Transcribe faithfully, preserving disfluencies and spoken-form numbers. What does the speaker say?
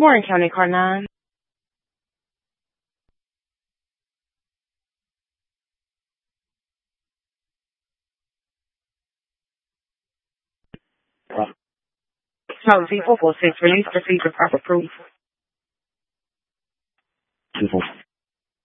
Warren County Car nine. Charlie C four four six, release procedure proper proof. Two four.